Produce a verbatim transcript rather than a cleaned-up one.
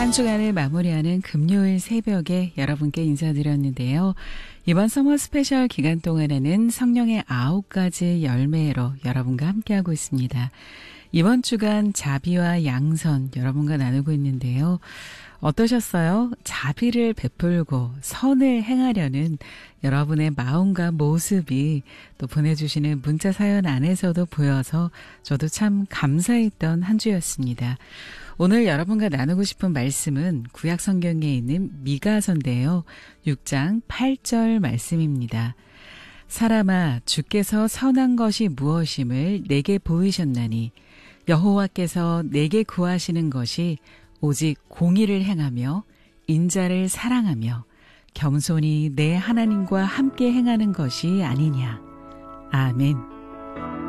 한 주간을 마무리하는 금요일 새벽에 여러분께 인사드렸는데요. 이번 서머 스페셜 기간 동안에는 성령의 아홉 가지 열매로 여러분과 함께하고 있습니다. 이번 주간 자비와 양선 여러분과 나누고 있는데요. 어떠셨어요? 자비를 베풀고 선을 행하려는 여러분의 마음과 모습이 또 보내주시는 문자 사연 안에서도 보여서 저도 참 감사했던 한 주였습니다. 오늘 여러분과 나누고 싶은 말씀은 구약 성경에 있는 미가서인데요. 육 장 팔 절 말씀입니다. 사람아, 주께서 선한 것이 무엇임을 내게 보이셨나니 여호와께서 내게 구하시는 것이 오직 공의를 행하며 인자를 사랑하며 겸손히 내 하나님과 함께 행하는 것이 아니냐. 아멘.